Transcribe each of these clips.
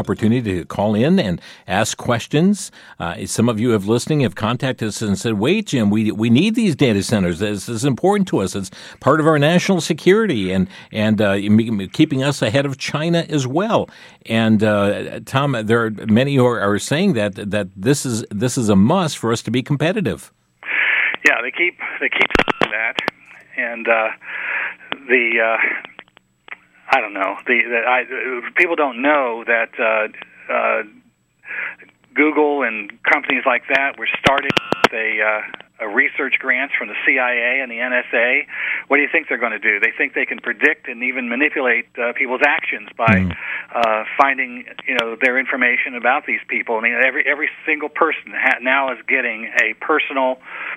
opportunity to call in and ask questions. Some of you have contacted us and said, wait, Jim, we need these data centers. This is important to us. It's part of our national security and keeping us ahead of China as well. And Tom, there are many who are saying that this is a must for us to be competitive. Yeah, they keep saying that, and I don't know. People don't know that Google and companies like that were started with a research grants from the CIA and the NSA. What do you think they're going to do? They think they can predict and even manipulate people's actions by finding their information about these people. I mean, every single person now is getting a personal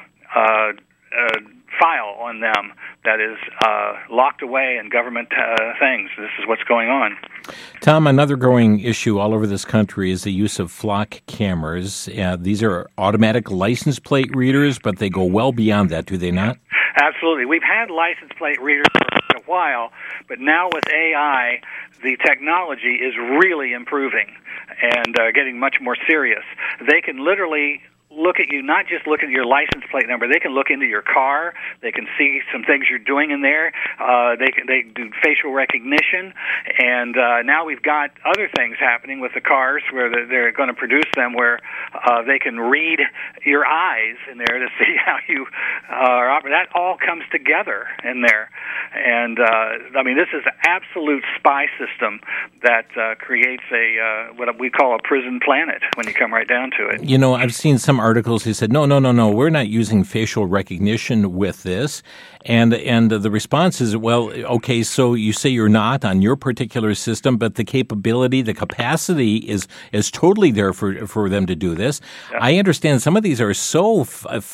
file on them that is locked away in government things. This is what's going on. Tom, another growing issue all over this country is the use of flock cameras. These are automatic license plate readers, but they go well beyond that, do they not? Absolutely. We've had license plate readers for a while, but now with AI, the technology is really improving and getting much more serious. They can literally look at you, not just look at your license plate number. They can look into your car. They can see some things you're doing in there. They do facial recognition, and now we've got other things happening with the cars where they're going to produce them where they can read your eyes in there to see how you are operating. That all comes together in there, and I mean, this is an absolute spy system that creates what we call a prison planet when you come right down to it. You know, I've seen some articles who said, no, we're not using facial recognition with this. And the response is, well, okay, so you say you're not on your particular system, but the capability, the capacity is totally there for them to do this. Yeah. I understand some of these are so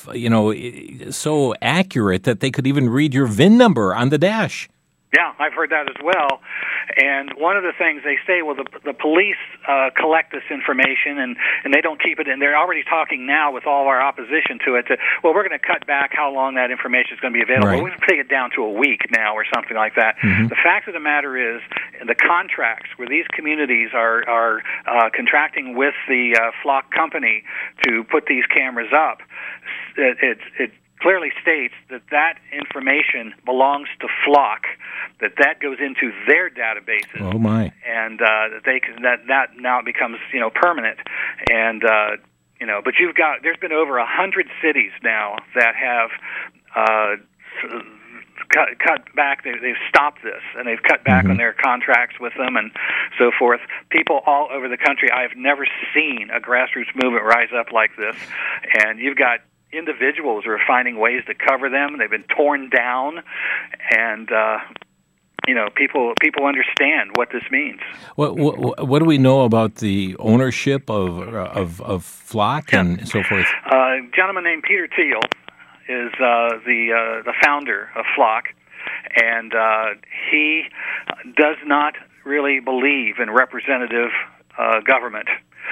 accurate that they could even read your VIN number on the dash. Yeah, I've heard that as well. And one of the things they say, well, the police collect this information and they don't keep it in. They're already talking now with all of our opposition to it. Well, we're going to cut back how long that information is going to be available. Right. We're going to take it down to a week now or something like that. Mm-hmm. The fact of the matter is, the contracts where these communities are contracting with the Flock company to put these cameras up, it clearly states that information belongs to Flock, that goes into their databases. Oh my! And that now it becomes permanent. And but there's been over 100 cities now that have cut back. They've stopped this, and they've cut back on their contracts with them and so forth. People all over the country. I've never seen a grassroots movement rise up like this, and you've got individuals who are finding ways to cover them. They've been torn down, and people understand what this means. What do we know about the ownership of Flock and so forth? A gentleman named Peter Thiel is the founder of Flock, and he does not really believe in representative government.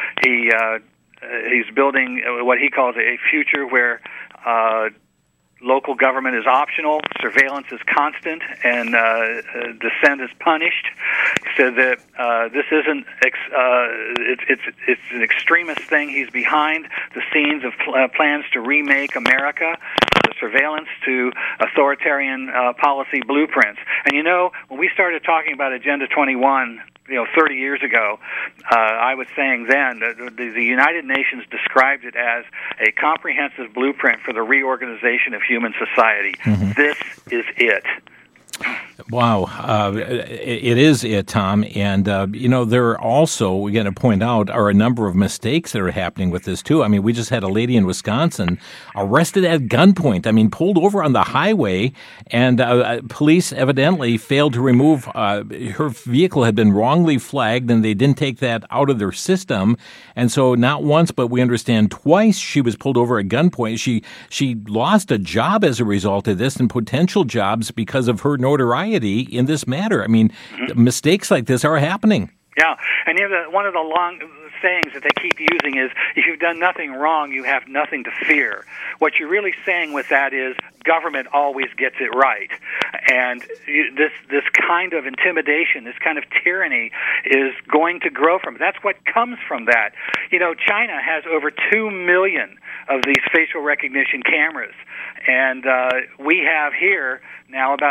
He's building what he calls a future where local government is optional, surveillance is constant, and dissent is punished. He said that this isn't it's an extremist thing. He's behind the scenes of plans to remake America, the surveillance to authoritarian policy blueprints. And when we started talking about Agenda 21, 30 years ago, I was saying then that the United Nations described it as a comprehensive blueprint for the reorganization of human society. Mm-hmm. This is it. Wow. It is it, Tom. And, there are also, we're going to point out, are a number of mistakes that are happening with this, too. I mean, we just had a lady in Wisconsin arrested at gunpoint. I mean, pulled over on the highway, and police evidently failed to remove her vehicle had been wrongly flagged, and they didn't take that out of their system. And so not once, but we understand twice she was pulled over at gunpoint. She lost a job as a result of this, and potential jobs because of her notoriety in this matter. I mean, mistakes like this are happening. Yeah, and one of the long sayings that they keep using is, if you've done nothing wrong, you have nothing to fear. What you're really saying with that is, government always gets it right. And this kind of intimidation, this kind of tyranny is going to grow from it. That's what comes from that. China has over 2 million of these facial recognition cameras. And we have here now about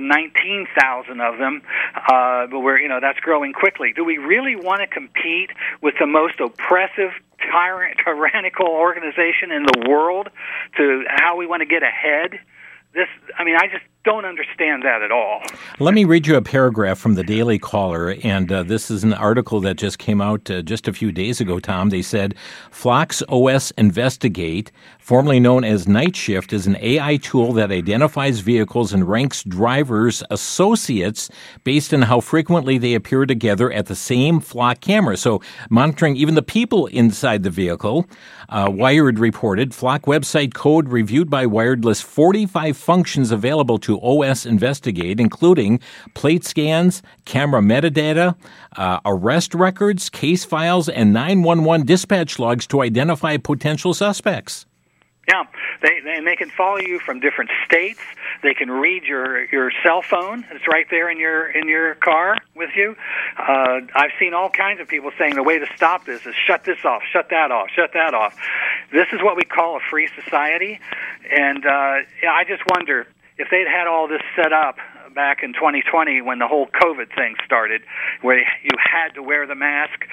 119,000 of them, but that's growing quickly. Do we really want to compete with the most oppressive, tyrannical organization in the world to how we want to get ahead? I just don't understand that at all. Let me read you a paragraph from the Daily Caller, and this is an article that just came out just a few days ago, Tom. They said, Flox OS Investigate, formerly known as Night Shift, is an AI tool that identifies vehicles and ranks drivers' associates based on how frequently they appear together at the same Flock camera. So monitoring even the people inside the vehicle. Wired reported, Flock website code reviewed by Wired lists 45 functions available to OS Investigate, including plate scans, camera metadata, arrest records, case files, and 911 dispatch logs to identify potential suspects. Yeah, they can follow you from different states. They can read your cell phone. It's right there in your car with you. I've seen all kinds of people saying the way to stop this is shut this off, shut that off, shut that off. This is what we call a free society, and I just wonder if they'd had all this set up back in 2020 when the whole COVID thing started, where you had to wear the mask,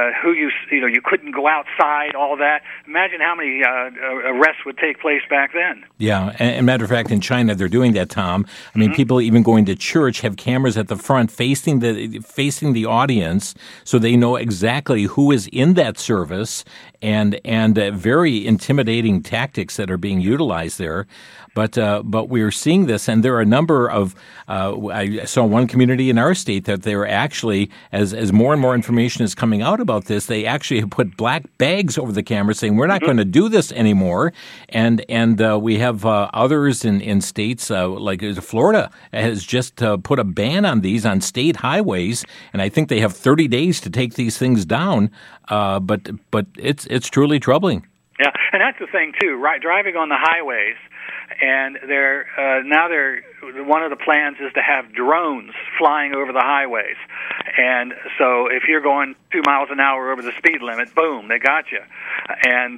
you couldn't go outside, all that. Imagine how many arrests would take place back then. Yeah, and matter of fact, in China they're doing that, Tom. I mean, people even going to church have cameras at the front facing the audience, so they know exactly who is in that service, and very intimidating tactics that are being utilized there. But we're seeing this, and there are a number of. I saw one community in our state that they're actually, as more and more information is coming out about this, they actually have put black bags over the camera, saying we're not going to do this anymore. And we have others in states like Florida has just put a ban on these on state highways, and I think they have 30 days to take these things down. But it's truly troubling. Yeah, and that's the thing too, right? Driving on the highways. And now one of the plans is to have drones flying over the highways. And so if you're going 2 miles an hour over the speed limit, boom, they got you. And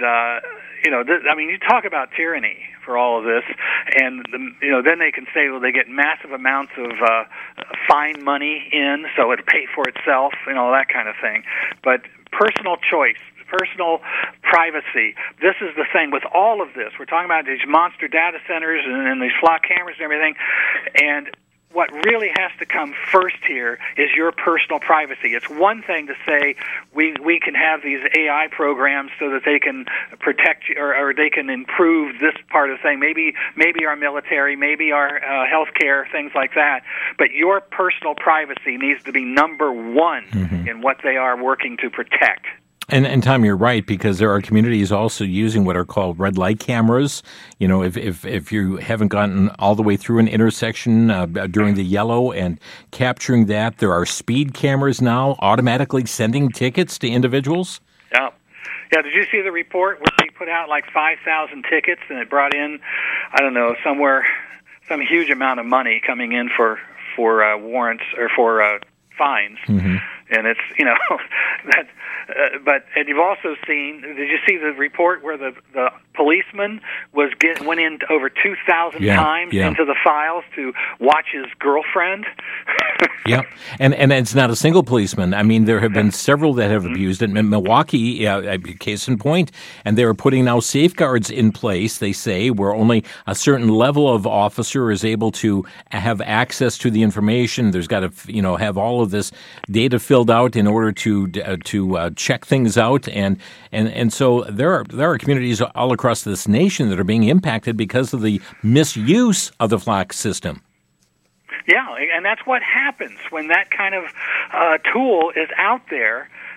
you talk about tyranny for all of this, and then they can say, well, they get massive amounts of fine money in, so it'll pay for itself, that kind of thing. But personal choice, personal privacy. This is the thing with all of this. We're talking about these monster data centers and these Flock cameras and everything. And what really has to come first here is your personal privacy. It's one thing to say we can have these AI programs so that they can protect you or they can improve this part of the thing. Maybe our military, maybe our healthcare, things like that. But your personal privacy needs to be number one in what they are working to protect. And Tom, you're right, because there are communities also using what are called red light cameras. If you haven't gotten all the way through an intersection during the yellow and capturing that, there are speed cameras now automatically sending tickets to individuals. Yeah. Yeah, did you see the report where they put out like 5,000 tickets and it brought in, I don't know, some huge amount of money coming in for warrants or for fines. And it's, that. But you've also seen. Did you see the report where the policeman went in over 2,000 times into the files to watch his girlfriend? Yeah, and it's not a single policeman. I mean, there have been several that have abused it. In Milwaukee, case in point, and they are putting now safeguards in place. They say where only a certain level of officer is able to have access to the information. There's got to have all of this data filled out in order to check things out, and so there are communities all across this nation that are being impacted because of the misuse of the Flock system. Yeah, and that's what happens when that kind of tool is out there.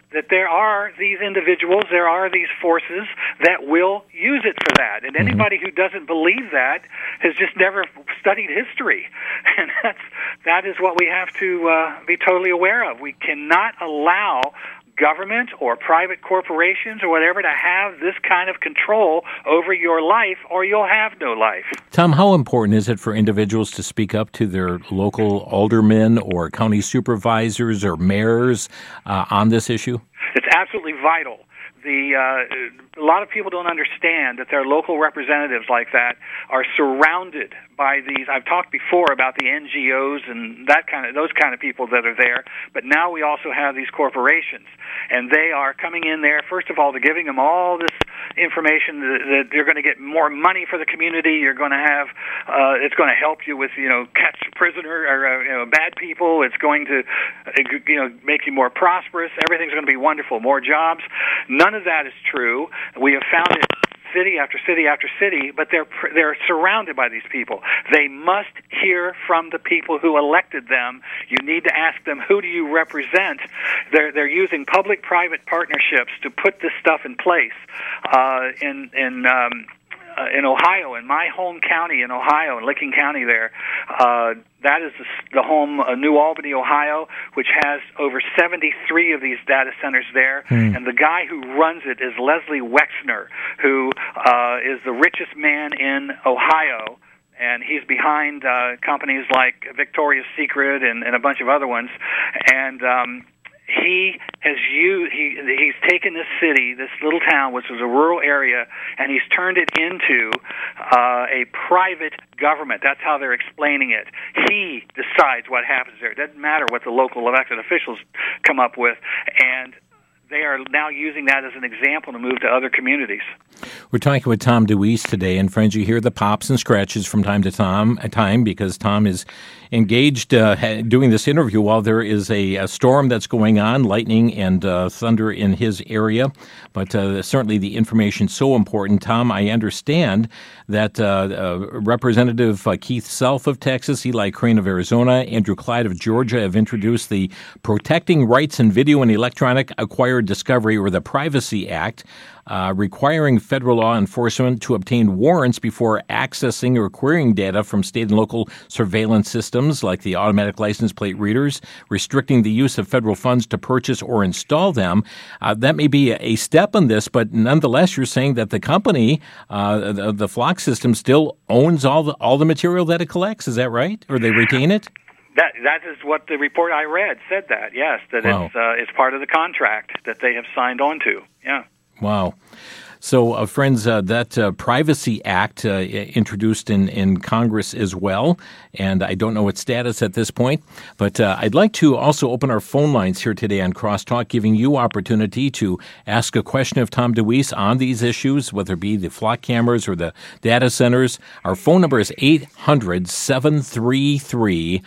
that there are these individuals, there are these forces that will use it for that. And anybody who doesn't believe that has just never studied history. And that is what we have to be totally aware of. We cannot allow government or private corporations or whatever to have this kind of control over your life, or you'll have no life. Tom, how important is it for individuals to speak up to their local aldermen or county supervisors or mayors on this issue? It's absolutely vital. A lot of people don't understand that their local representatives like that are surrounded by these. I've talked before about the NGOs and those kind of people that are there, but now we also have these corporations, and they are coming in there. First of all, they're giving them all this information that you're going to get more money for the community. You're going to have it's going to help you with catch prisoner or bad people. It's going to make you more prosperous. Everything's going to be wonderful. More jobs. None of that is true. We have found it city after city after city, but they're surrounded by these people. They must hear from the people who elected them. You need to ask them, who do you represent? They're using public-private partnerships to put this stuff in place. In Ohio, in my home county in Ohio, in Licking County there, that is the home of New Albany, Ohio, which has over 73 of these data centers there. And the guy who runs it is Leslie Wexner, who is the richest man in Ohio. And he's behind companies like Victoria's Secret and a bunch of other ones. And he's taken this city, this little town, which was a rural area, and he's turned it into a private government. That's how they're explaining it. He decides what happens there. It doesn't matter what the local elected officials come up with, and they are now using that as an example to move to other communities. We're talking with Tom DeWeese today, and friends, you hear the pops and scratches from time to time because Tom is engaged doing this interview while there is a storm that's going on, lightning and thunder in his area. But certainly the information is so important. Tom, I understand that Representative Keith Self of Texas, Eli Crane of Arizona, Andrew Clyde of Georgia have introduced the Protecting Rights in Video and Electronic Acquired Discovery, or the Privacy Act, requiring federal law enforcement to obtain warrants before accessing or querying data from state and local surveillance systems like the automatic license plate readers, restricting the use of federal funds to purchase or install them. That may be a step on this, but nonetheless, you're saying that the company, the Flock system, still owns all the material that it collects. Is that right? Or they retain it? That is what the report I read said. That yes, that wow. It's part of the contract that they have signed on to. Yeah. Wow. So, friends, that Privacy Act introduced in Congress as well, and I don't know its status at this point, but I'd like to also open our phone lines here today on Crosstalk, giving you opportunity to ask a question of Tom DeWeese on these issues, whether it be the flock cameras or the data centers. Our phone number is 800-733-9829,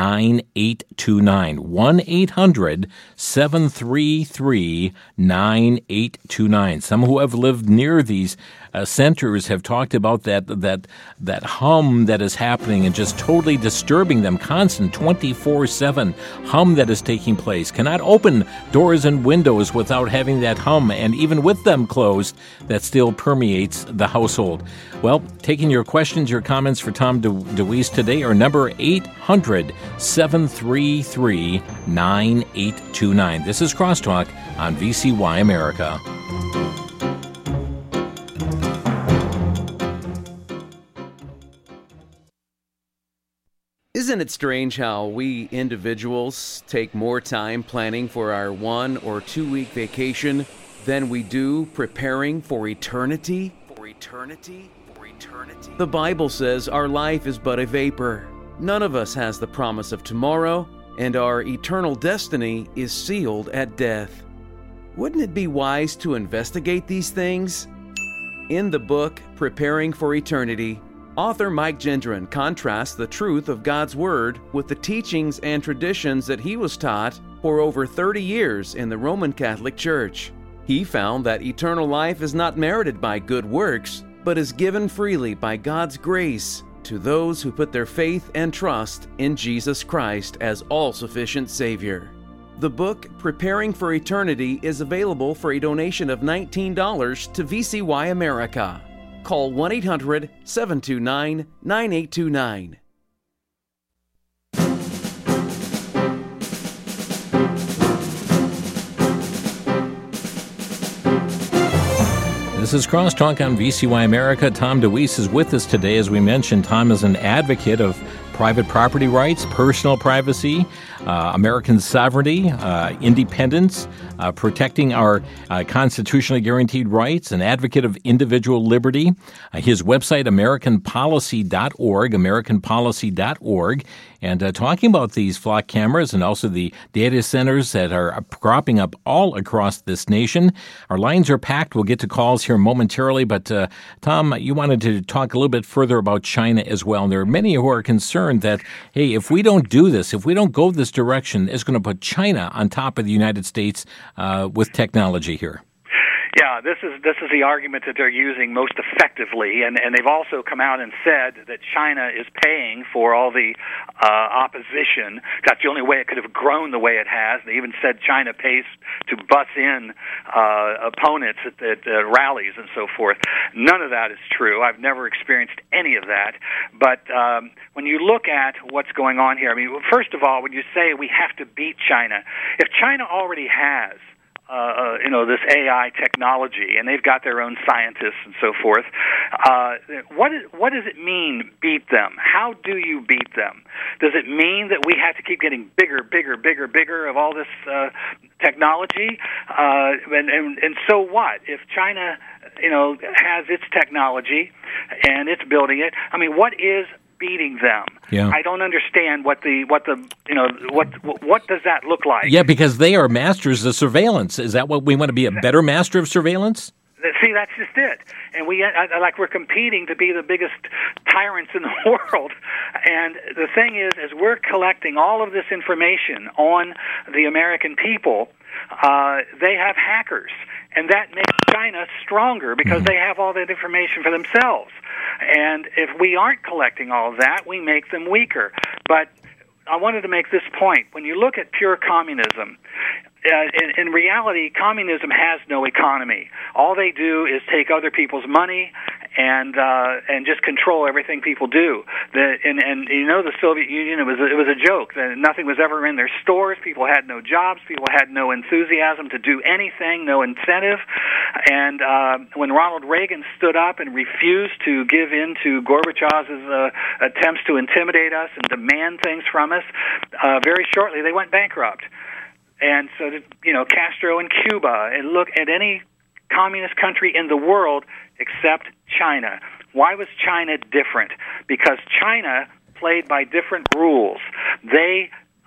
1-800-733-9829. Some who have lived near these centers have talked about that hum that is happening and just totally disturbing them. Constant 24/7 hum that is taking place. Cannot open doors and windows without having that hum, and even with them closed, that still permeates the household. Well, taking your questions, your comments for Tom DeWeese today, our number 800-733-9829. This is Crosstalk on VCY America. Isn't it strange how we individuals take more time planning for our 1 or 2 week vacation than we do preparing for eternity? The Bible says our life is but a vapor. None of us has the promise of tomorrow, and our eternal destiny is sealed at death. Wouldn't it be wise to investigate these things? In the book, Preparing for Eternity, author Mike Gendron contrasts the truth of God's Word with the teachings and traditions that he was taught for over 30 years in the Roman Catholic Church. He found that eternal life is not merited by good works, but is given freely by God's grace to those who put their faith and trust in Jesus Christ as all-sufficient Savior. The book, Preparing for Eternity, is available for a donation of $19 to VCY America. Call 1-800-729-9829. This is Crosstalk on VCY America. Tom DeWeese is with us today. As we mentioned, Tom is an advocate of private property rights, personal privacy, American sovereignty, independence, protecting our constitutionally guaranteed rights, an advocate of individual liberty. His website, AmericanPolicy.org, AmericanPolicy.org. And talking about these flock cameras and also the data centers that are cropping up all across this nation. Our lines are packed. We'll get to calls here momentarily. But, Tom, you wanted to talk a little bit further about China as well. And there are many who are concerned that, hey, if we don't do this, if we don't go this direction, it's going to put China on top of the United States with technology here. Yeah, this is the argument that they're using most effectively, and they've also come out and said that China is paying for all the opposition. That's the only way it could have grown the way it has. They even said China pays to bus in opponents at rallies and so forth. None of that is true. I've never experienced any of that. But when you look at what's going on here, I mean, first of all, when you say we have to beat China, if China already has this AI technology, and they've got their own scientists and so forth. What does it mean, beat them? How do you beat them? Does it mean that we have to keep getting bigger of all this technology? And so what? If China, has its technology and it's building it, I mean, what is beating them? Yeah. I don't understand what does that look like? Yeah, because they are masters of surveillance. Is that what we want to be, a better master of surveillance? See, that's just it. And we're competing to be the biggest tyrants in the world. And the thing is, as we're collecting all of this information on the American people, they have hackers. And that makes China stronger because they have all that information for themselves. And if we aren't collecting all of that, we make them weaker. But I wanted to make this point. When you look at pure communism, in reality, communism has no economy. All they do is take other people's money and just control everything people do. The Soviet Union, it was a joke. Nothing was ever in their stores. People had no jobs. People had no enthusiasm to do anything, no incentive. And when Ronald Reagan stood up and refused to give in to Gorbachev's attempts to intimidate us and demand things from us, very shortly they went bankrupt. And so, Castro in Cuba, and look at any communist country in the world except China. Why was China different? Because China played by different rules. They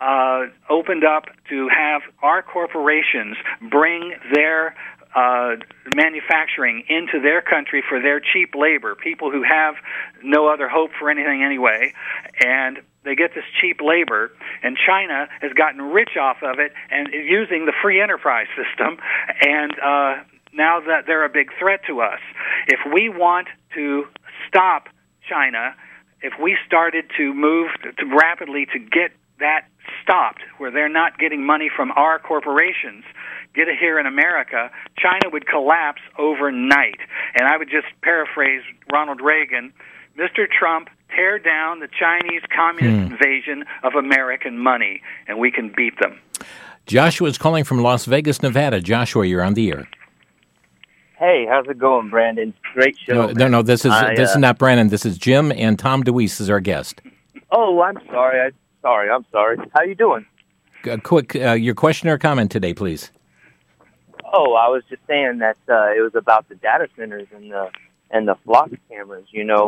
opened up to have our corporations bring their manufacturing into their country for their cheap labor, people who have no other hope for anything anyway, and they get this cheap labor, and China has gotten rich off of it and using the free enterprise system, and now that they're a big threat to us. If we want to stop China, if we started to move rapidly to get that stopped, where they're not getting money from our corporations, get it here in America, China would collapse overnight. And I would just paraphrase Ronald Reagan, Mr. Trump, tear down the Chinese communist invasion of American money, and we can beat them. Joshua is calling from Las Vegas, Nevada. Joshua, you're on the air. Hey, how's it going, Brandon? Great show. No, this is not Brandon. This is Jim, and Tom DeWeese is our guest. Oh, I'm sorry. I'm sorry. How you doing? Quick, your question or comment today, please. Oh, I was just saying that it was about the data centers and the flock cameras.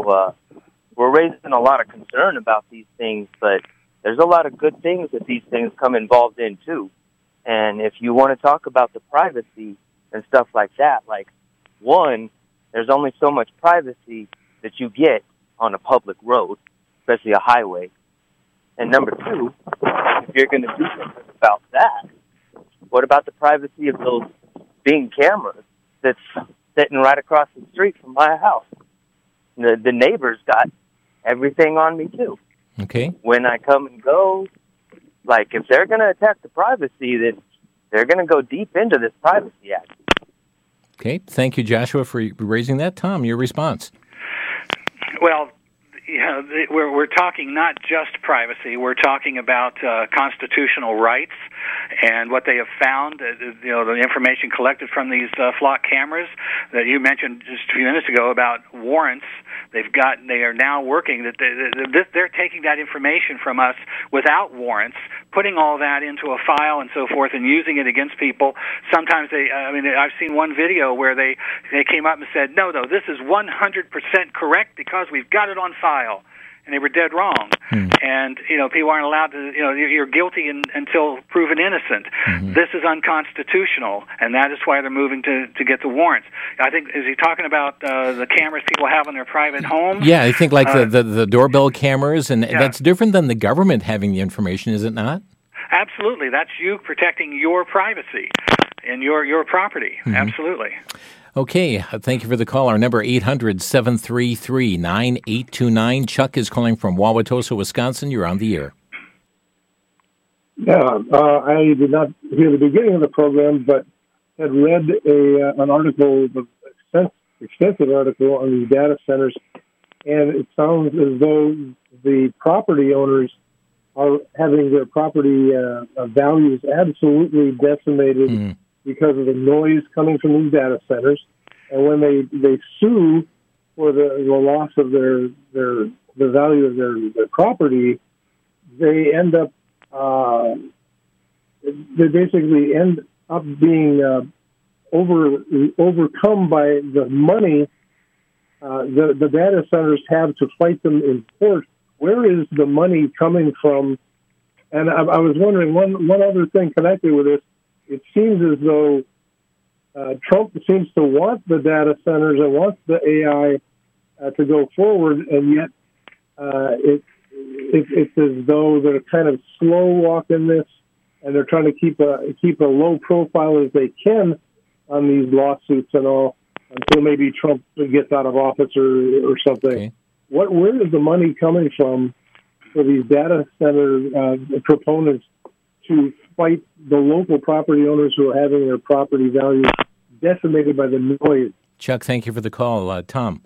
We're raising a lot of concern about these things, but there's a lot of good things that these things come involved in, too. And if you want to talk about the privacy and stuff like that, like, one, there's only so much privacy that you get on a public road, especially a highway. And number two, if you're going to do something about that, what about the privacy of those Bing cameras that's sitting right across the street from my house? The neighbors got everything on me, too. Okay. When I come and go, like, if they're going to attack the privacy, then they're going to go deep into this Privacy Act. Okay. Thank you, Joshua, for raising that. Tom, your response. Well, we're talking not just privacy. We're talking about constitutional rights and what they have found. The information collected from these flock cameras that you mentioned just a few minutes ago about warrants. They are now working that they're taking that information from us without warrants, putting all that into a file and so forth, and using it against people. Sometimes I've seen one video where they came up and said, no, this is 100% correct because we've got it on file. And they were dead wrong. And, people aren't allowed to, you're guilty until proven innocent. This is unconstitutional, and that is why they're moving to get the warrants. I think, is he talking about the cameras people have in their private homes? Yeah, I think like the doorbell cameras, and that's different than the government having the information, is it not? Absolutely. That's you protecting your privacy and your property. Absolutely. Okay, thank you for the call. Our number 800-733-9829. Chuck is calling from Wauwatosa, Wisconsin. You're on the air. Yeah, I did not hear the beginning of the program, but had read an article, extensive article on these data centers, and it sounds as though the property owners are having their property values absolutely decimated because of the noise coming from these data centers. And when they sue for the loss of the value of their property, they end up they basically end up being overcome by the money the data centers have to fight them in court. Where is the money coming from? And I was wondering one other thing connected with this. It seems as though Trump seems to want the data centers and wants the AI to go forward, and yet it's as though they're kind of slow walking this, and they're trying to keep a low profile as they can on these lawsuits and all until maybe Trump gets out of office or something. Okay. Where is the money coming from for these data center proponents to fight the local property owners who are having their property values decimated by the noise? Chuck, thank you for the call. Tom?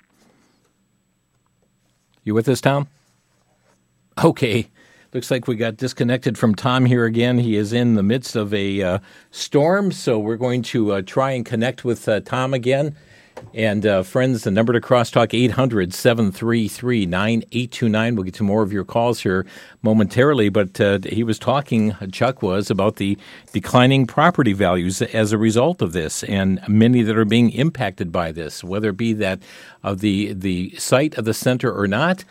You with us, Tom? Okay. Looks like we got disconnected from Tom here again. He is in the midst of a storm, so we're going to try and connect with Tom again. And friends, the number to crosstalk, 800-733-9829. We'll get to more of your calls here momentarily, but he was talking, Chuck was, about the declining property values as a result of this, and many that are being impacted by this, whether it be that of the site of the center or not,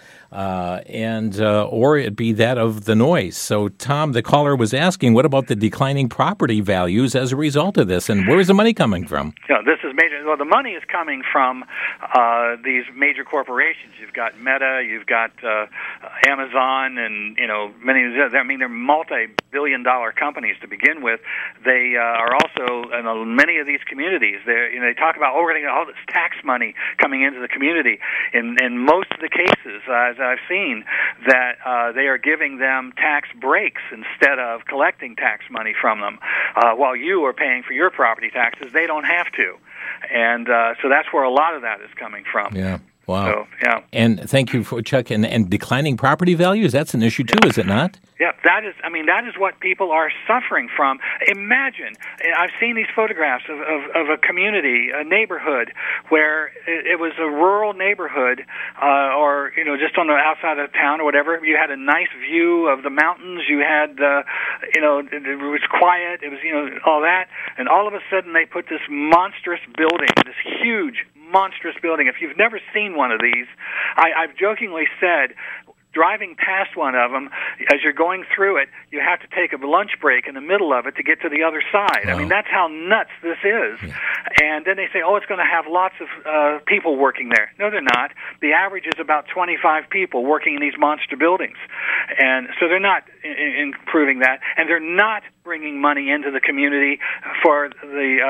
or it be that of the noise. So, Tom, the caller was asking, what about the declining property values as a result of this, and where is the money coming from? This is major. Well, the money is coming from these major corporations. You've got Meta, you've got Amazon, and many of them. I mean, they're multi-billion-dollar companies to begin with. They are also in many of these communities. They talk about we're going to get all this tax money coming into the community. In most of the cases, as I've seen, that they are giving them tax breaks instead of collecting tax money from them. While you are paying for your property taxes, they don't have to. And so that's where a lot of that is coming from. Yeah. Wow. So, yeah. And thank you for Chuck. And declining property values, that's an issue too, is it not? Yeah, that is what people are suffering from. Imagine, I've seen these photographs of a community, a neighborhood, where it was a rural neighborhood, or just on the outside of town or whatever. You had a nice view of the mountains. You had, it was quiet. It was, all that. And all of a sudden, they put this monstrous building, this huge, monstrous building. If you've never seen one of these, I've jokingly said, driving past one of them, as you're going through it, you have to take a lunch break in the middle of it to get to the other side. Wow. I mean, that's how nuts this is. Yeah. And then they say, it's going to have lots of people working there. No, they're not. The average is about 25 people working in these monster buildings. And so they're not improving that. And they're not bringing money into the community for the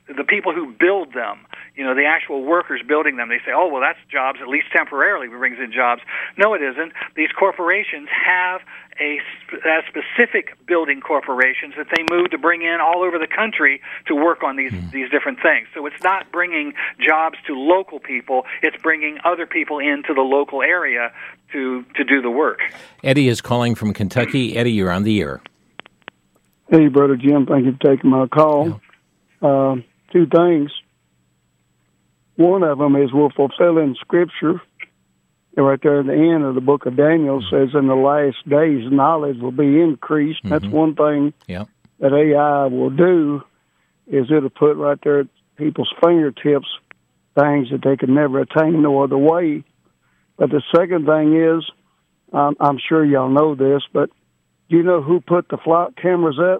the people who build them, the actual workers building them. They say, oh, well, that's jobs, at least temporarily brings in jobs. No, it isn't. These corporations have specific building corporations that they move to bring in all over the country to work on these different things. So it's not bringing jobs to local people. It's bringing other people into the local area to do the work. Eddie is calling from Kentucky. Eddie, you're on the air. Hey, Brother Jim, thank you for taking my call. Yeah. Two things. One of them is we're fulfilling Scripture. And right there at the end of the book of Daniel says in the last days knowledge will be increased. That's one thing that AI will do, is it'll put right there at people's fingertips things that they could never attain no other way. But the second thing is, I'm sure y'all know this, but do you know who put the flock cameras up?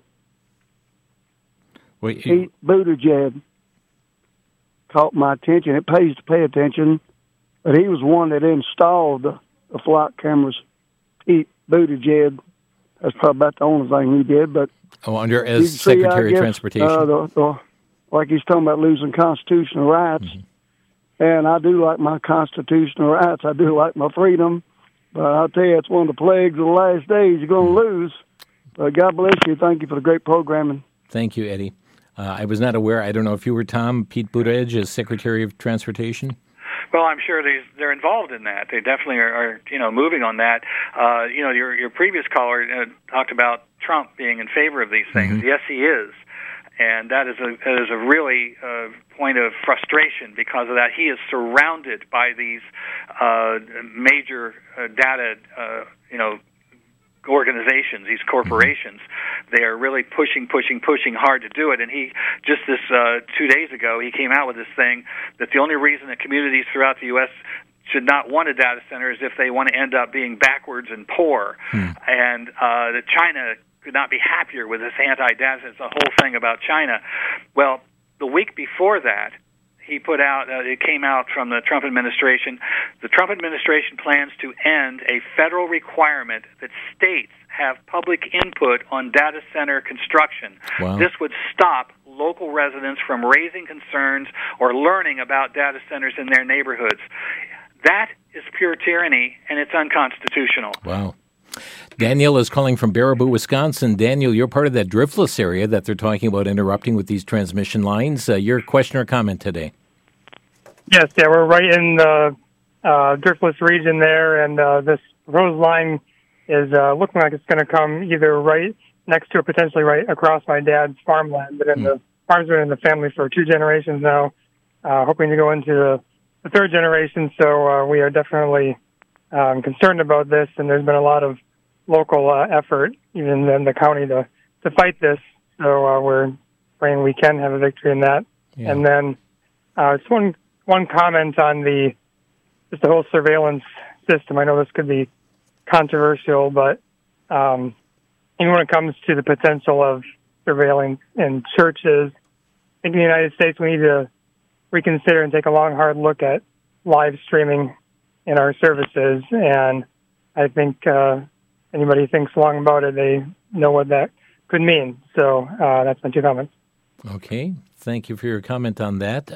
Pete Buttigieg. Caught my attention. It pays to pay attention. But he was one that installed the flock cameras. Pete Buttigieg. That's probably about the only thing he did. But as Secretary of Transportation. Like he's talking about losing constitutional rights. And I do like my constitutional rights. I do like my freedom. But I'll tell you, it's one of the plagues of the last days you're going to lose. But God bless you. Thank you for the great programming. Thank you, Eddie. I was not aware. I don't know if you were, Tom, Pete Buttigieg as Secretary of Transportation? Well, I'm sure they're involved in that. They definitely are moving on that. Your previous caller talked about Trump being in favor of these things. Yes, he is. And that is a really point of frustration because of that. He is surrounded by these major data, organizations, these corporations. They are really pushing hard to do it. And he just 2 days ago, he came out with this thing that the only reason that communities throughout the U.S. should not want a data center is if they want to end up being backwards and poor. And that China could not be happier with this anti-data center. It's a whole thing about China. Well, the week before that, he put out, it came out from the Trump administration, the Trump administration plans to end a federal requirement that states have public input on data center construction. Wow. This would stop local residents from raising concerns or learning about data centers in their neighborhoods. That is pure tyranny, and it's unconstitutional. Wow. Daniel is calling from Baraboo, Wisconsin. Daniel, you're part of that driftless area that they're talking about interrupting with these transmission lines. Your question or comment today? Yes, we're right in the driftless region there, and this proposed line is looking like it's going to come either right next to or potentially right across my dad's farmland. But the farm's been in the family for 2 generations now, hoping to go into the 3rd generation. So we are definitely concerned about this, and there's been a lot of local effort, even in the county, to fight this. So we're praying we can have a victory in that. Yeah. And then just one comment on the whole surveillance system. I know this could be controversial, but even when it comes to the potential of surveilling in churches, I think in the United States we need to reconsider and take a long, hard look at live streaming in our services. And I think anybody who thinks long about it, they know what that could mean. So that's my 2 comments. Okay. Thank you for your comment on that.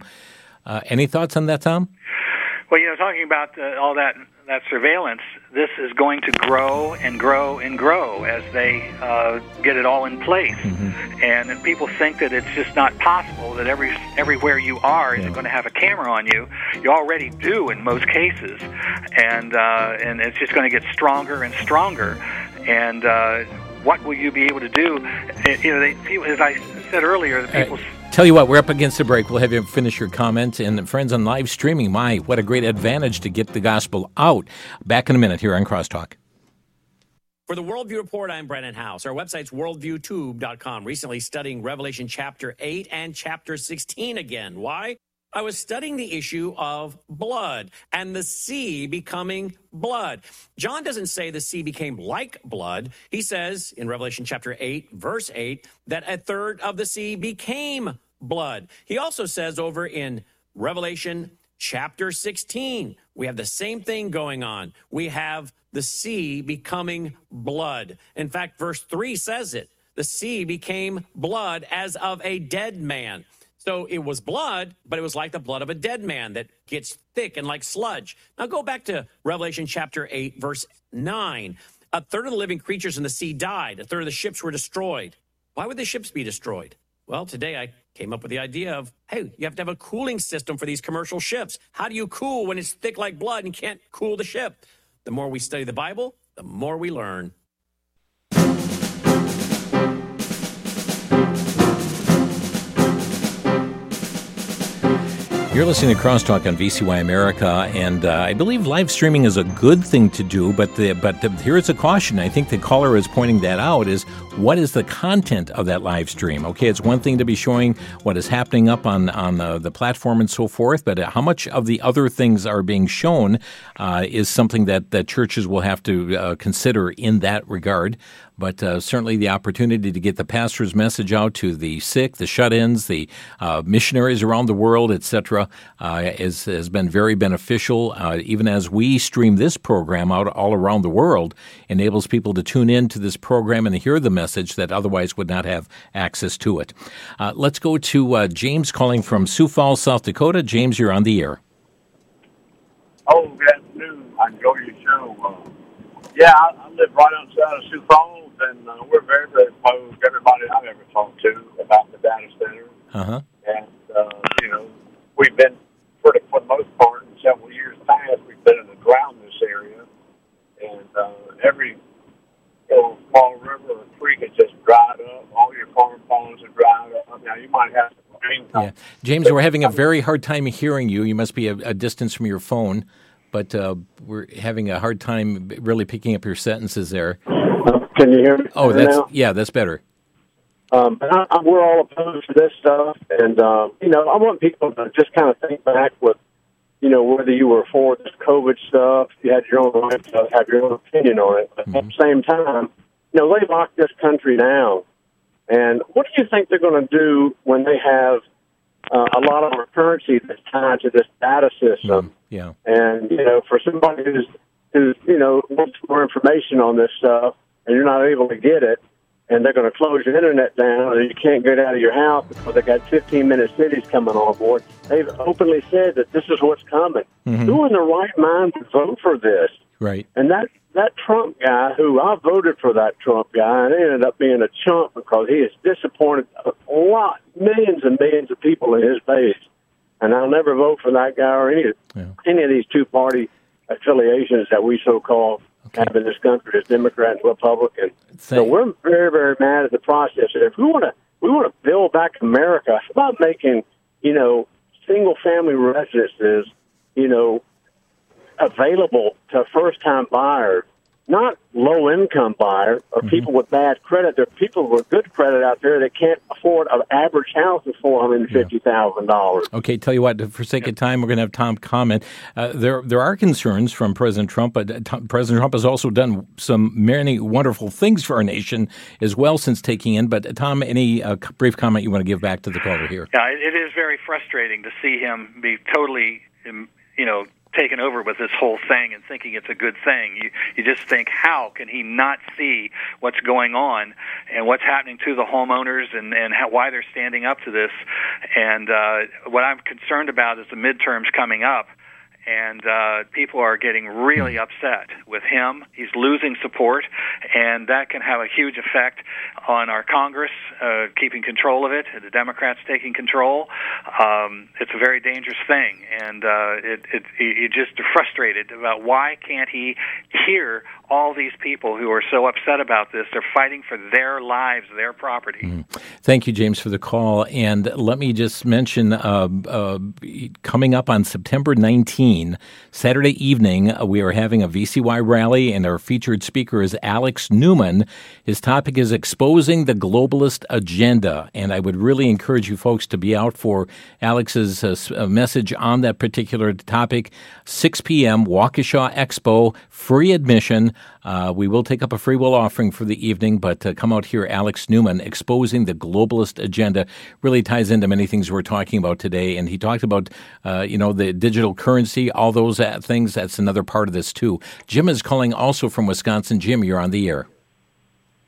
Any thoughts on that, Tom? Well, talking about all that surveillance, this is going to grow and grow and grow as they get it all in place. And people think that it's just not possible that everywhere you are is going to have a camera on you. You already do in most cases, and it's just going to get stronger and stronger. And what will you be able to do? As I said earlier, people. Tell you what, we're up against the break. We'll have you finish your comment. And friends on live streaming, what a great advantage to get the gospel out. Back in a minute here on Crosstalk. For the Worldview Report, I'm Brennan House. Our website's worldviewtube.com. Recently studying Revelation chapter 8 and chapter 16 again. Why? I was studying the issue of blood and the sea becoming blood. John doesn't say the sea became like blood. He says in Revelation chapter 8, verse 8, that 1/3 of the sea became blood. He also says over in Revelation chapter 16, we have the same thing going on. We have the sea becoming blood. In fact, verse 3 says it. The sea became blood as of a dead man. So it was blood, but it was like the blood of a dead man that gets thick and like sludge. Now go back to Revelation chapter 8, verse 9. A third of the living creatures in the sea died. A third of the ships were destroyed. Why would the ships be destroyed? Well, today I came up with the idea of, hey, you have to have a cooling system for these commercial ships. How do you cool when it's thick like blood and you can't cool the ship? The more we study the Bible, the more we learn. You're listening to Crosstalk on VCY America, and I believe live streaming is a good thing to do, but here is a caution. I think the caller is pointing that out, is what is the content of that live stream? Okay, it's one thing to be showing what is happening up on the platform and so forth, but how much of the other things are being shown is something that churches will have to consider in that regard. But certainly the opportunity to get the pastor's message out to the sick, the shut-ins, the missionaries around the world, etc., has been very beneficial. Even as we stream this program out all around the world, enables people to tune in to this program and hear the message that otherwise would not have access to it. Let's go to James calling from Sioux Falls, South Dakota. James, you're on the air. Oh, good afternoon. I enjoy your show. I live right outside of Sioux Falls. And we're very, very opposed, everybody I've ever talked to, about the data center. Uh-huh. And, we've been, for the most part, in several years past, we've been in the groundless area. And every small river or creek has just dried up. All your farm ponds have dried up. Now, you might have some rain. Yeah. James, we're having a very hard time hearing you. You must be a distance from your phone. But we're having a hard time really picking up your sentences there. Can you hear me? Oh, that's better. We're all opposed to this stuff, and I want people to just kind of think back with, whether you were for this COVID stuff, you had your own right to have your own opinion on it. But at the same time, they locked this country down, and what do you think they're going to do when they have a lot of our currency that's tied to this data system? Yeah. And for somebody who's wants more information on this stuff, and you're not able to get it, and they're going to close your internet down, and you can't get out of your house because they got 15-minute cities coming on board. They've openly said that this is what's coming. Mm-hmm. Who in their right mind would vote for this? Right. And that Trump guy, who I voted for that Trump guy, and he ended up being a chump because he has disappointed millions and millions of people in his base. And I'll never vote for that guy or any of these two-party affiliations that we so-called have in this country as Democrat and Republican. So we're very, very mad at the process. If we want to build back America, how about making, single-family residences, available to first-time buyers, not low-income buyers or people with bad credit. There are people with good credit out there that can't afford an average house of $450,000. Okay, tell you what, for sake of time, we're going to have Tom comment. There are concerns from President Trump, but President Trump has also done many wonderful things for our nation as well since taking in. But Tom, any brief comment you want to give back to the caller here? Yeah, it is very frustrating to see him be totally, taken over with this whole thing and thinking it's a good thing. You just think, how can he not see what's going on and what's happening to the homeowners and why they're standing up to this? And what I'm concerned about is the midterms coming up. And people are getting really upset with him. He's losing support, and that can have a huge effect on our Congress keeping control of it, the Democrats taking control. It's a very dangerous thing, and you're just frustrated about why can't he hear all these people who are so upset about this. They're fighting for their lives, their property. Thank you, James, for the call. And let me just mention coming up on September 19th, Saturday evening, we are having a VCY rally, and our featured speaker is Alex Newman. His topic is Exposing the Globalist Agenda, and I would really encourage you folks to be out for Alex's message on that particular topic. 6 p.m., Waukesha Expo, free admission. We will take up a free will offering for the evening, but come out here, Alex Newman, Exposing the Globalist Agenda, really ties into many things we're talking about today. And he talked about, the digital currency, all those things. That's another part of this, too. Jim is calling also from Wisconsin. Jim, you're on the air.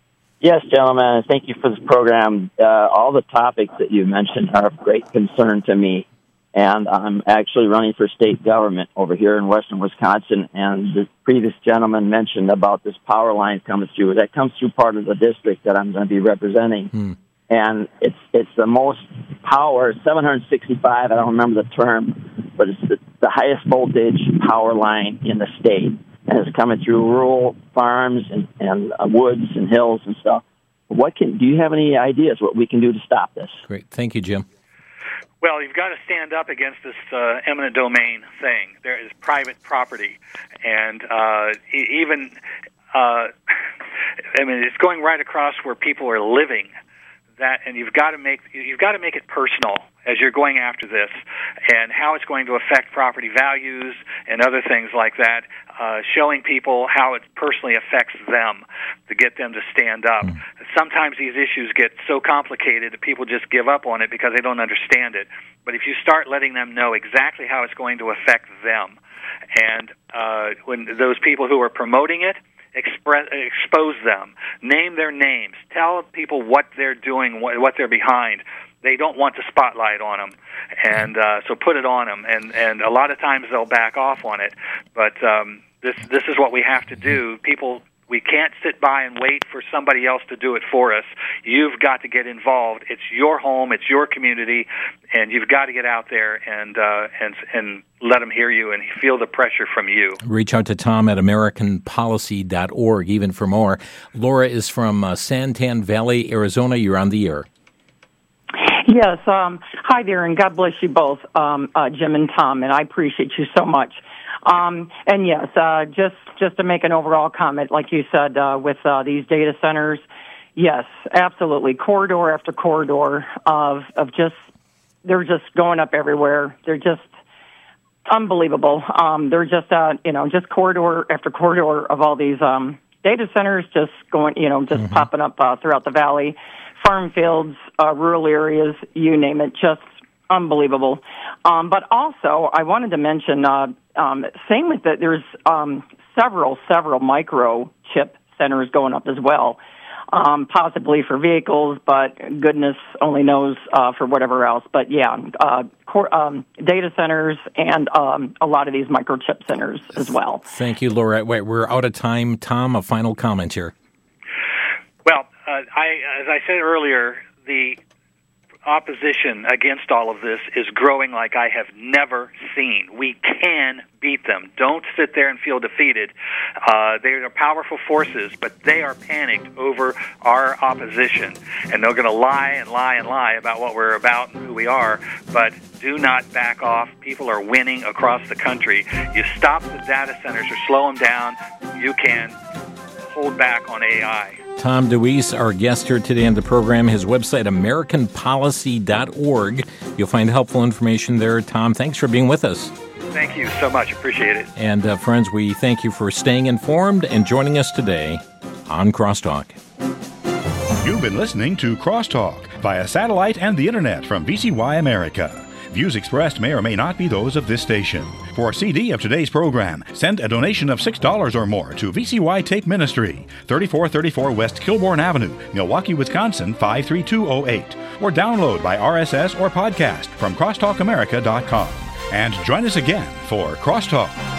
Yes, gentlemen, and thank you for this program. All the topics that you mentioned are of great concern to me, and I'm actually running for state government over here in western Wisconsin, and the previous gentleman mentioned about this power line coming through. That comes through part of the district that I'm going to be representing, and it's the most power, 765, I don't remember the term, but it's the highest voltage power line in the state. And it's coming through rural farms and woods and hills and stuff. Do you have any ideas what we can do to stop this? Great. Thank you, Jim. Well, you've got to stand up against this eminent domain thing. There is private property, and it's going right across where people are living. And you've got to make it personal as you're going after this, and how it's going to affect property values and other things like that. Showing people how it personally affects them to get them to stand up. Sometimes these issues get so complicated that people just give up on it because they don't understand it. But if you start letting them know exactly how it's going to affect them, and when those people who are promoting it, expose them, name their names, tell people what they're doing, what they're behind. They don't want the spotlight on them, and so put it on them. And a lot of times they'll back off on it. But this is what we have to do. We can't sit by and wait for somebody else to do it for us. You've got to get involved. It's your home, it's your community, and you've got to get out there and let them hear you and feel the pressure from you. Reach out to Tom at AmericanPolicy.org, even for more. Laura is from Santan Valley, Arizona. You're on the air. Yes. Hi there, and God bless you both, Jim and Tom, and I appreciate you so much. And yes, just to make an overall comment, like you said, with these data centers, yes, absolutely, corridor after corridor of just, they're just going up everywhere. They're just unbelievable. They're just, just corridor after corridor of all these data centers just going, just popping up throughout the valley, farm fields, rural areas, you name it, just unbelievable. But also, I wanted to mention, same with that, there's several microchip centers going up as well, possibly for vehicles, but goodness only knows for whatever else. But yeah, data centers and a lot of these microchip centers as well. Thank you, Laura. Wait, we're out of time. Tom, a final comment here. Well, as I said earlier, the opposition against all of this is growing like I have never seen. We can beat them. Don't sit there and feel defeated. They are powerful forces, but they are panicked over our opposition, and they're going to lie and lie and lie about what we're about and who we are, but do not back off. People are winning across the country. You stop the data centers or slow them down, you can hold back on AI. Tom DeWeese, our guest here today on the program. His website, AmericanPolicy.org. You'll find helpful information there. Tom, thanks for being with us. Thank you so much. Appreciate it. And friends, we thank you for staying informed and joining us today on Crosstalk. You've been listening to Crosstalk via satellite and the internet from VCY America. Views expressed may or may not be those of this station. For a CD of today's program, send a donation of $6 or more to VCY Tape Ministry, 3434 West Kilbourne Avenue, Milwaukee, Wisconsin, 53208, or download by RSS or podcast from crosstalkamerica.com. And join us again for Crosstalk.